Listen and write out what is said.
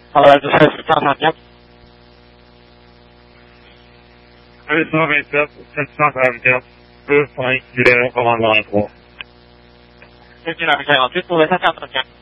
Hello, this is Tom. Yep. It's not made up. It's not having up. First point, you don't come on line for. 19 上、10分上、3、3、3。